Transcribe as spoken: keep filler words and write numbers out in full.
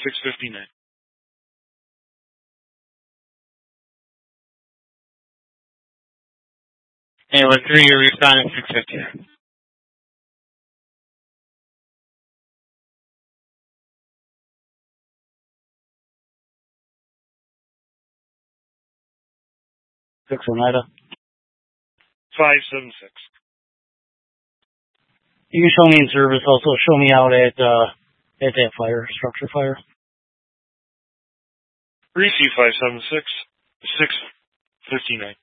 six fifty-nine. Anyone three, you're responding six fifty-nine. Six Oneida. five seven six. You can show me in service. Also, show me out at uh, at that fire, structure fire. Receive five seven six, six fifty-nine.